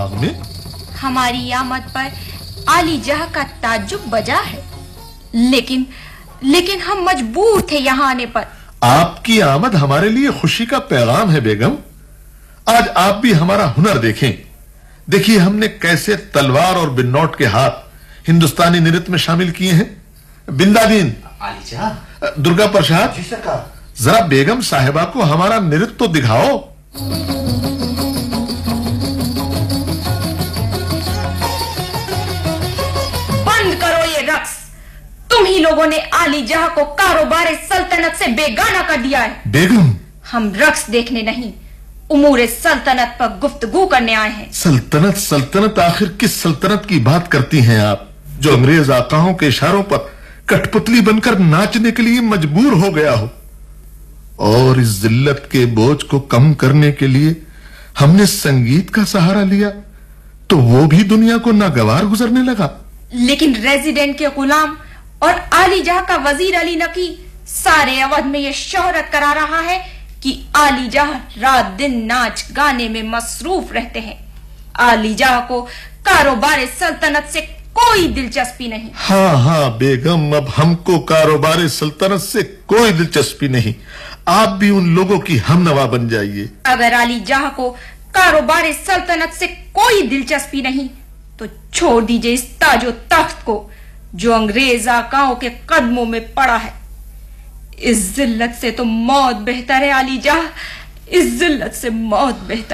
में हमारी आमद पर आली जहाँ का ताज्जुब बजा है, लेकिन हम मजबूर थे यहाँ आने पर। आपकी आमद हमारे लिए खुशी का पैगाम है बेगम। आज आप भी हमारा हुनर देखें। देखिए हमने कैसे तलवार और बिन्नौट के हाथ हिंदुस्तानी नृत्य में शामिल किए हैं। बिंदादीन, दुर्गा प्रसाद, जरा बेगम साहिबा को हमारा नृत्य तो दिखाओ। बंद करो ये रक्स। तुम ही लोगों ने आली जहाँ को कारोबार सल्तनत से बेगाना कर दिया है। बेगम, हम रक्स देखने नहीं, उमूर सल्तनत पर गुफ्तगू करने आए हैं। सल्तनत आखिर किस सल्तनत की बात करती हैं आप, जो अंग्रेज आकाओं के इशारों पर कठपुतली बनकर नाचने के लिए मजबूर हो गया हो? और इस जिल्लत के बोझ को कम करने के लिए हमने संगीत का सहारा लिया तो वो भी दुनिया को नागवार गुजरने लगा। लेकिन रेजिडेंट के गुलाम और आली जहाँ का वजीर अली नकी सारे अवध में ये शोहरत करा रहा है कि आली जहाँ रात दिन नाच गाने में मसरूफ रहते हैं। आली जहाँ को कारोबार सल्तनत से कोई दिलचस्पी नहीं। हाँ बेगम, अब हमको कारोबार सल्तनत से कोई दिलचस्पी नहीं। आप भी उन लोगों की हमनवा बन जाइए। अगर आली जहाँ को कारोबार सल्तनत से कोई दिलचस्पी नहीं तो छोड़ दीजिए इस ताजो तख्त को जो अंग्रेज आकाओं के कदमों में पड़ा है। इस जिल्लत से तो मौत बेहतर है आली जहाँ, इस जिल्लत से मौत बेहतर।